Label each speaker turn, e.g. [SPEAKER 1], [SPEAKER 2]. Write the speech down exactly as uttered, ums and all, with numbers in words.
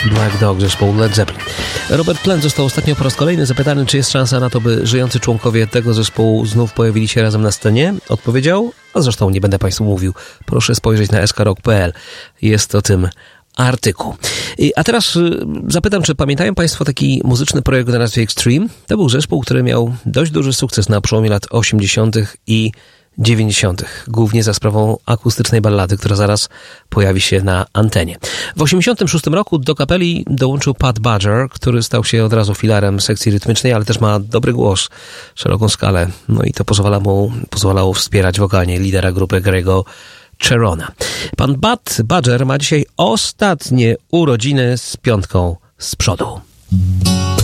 [SPEAKER 1] Sleeping Like Dog, zespołu Led Zeppelin. Robert Plant został ostatnio po raz kolejny zapytany, czy jest szansa na to, by żyjący członkowie tego zespołu znów pojawili się razem na scenie. Odpowiedział, a zresztą nie będę Państwu mówił, proszę spojrzeć na s k rock kropka p l. Jest o tym artykuł. A teraz zapytam, czy pamiętają Państwo taki muzyczny projekt o nazwie Extreme? To był zespół, który miał dość duży sukces na przełomie lat osiemdziesiątych i dziewięćdziesiątych. Głównie za sprawą akustycznej ballady, która zaraz pojawi się na antenie. W osiemdziesiątym szóstym roku do kapeli dołączył Pat Badger, który stał się od razu filarem sekcji rytmicznej, ale też ma dobry głos, szeroką skalę. No i to pozwala mu, pozwalało wspierać wokalnie lidera grupy Grego Cherona. Pan Pat Badger ma dzisiaj ostatnie urodziny z piątką z przodu.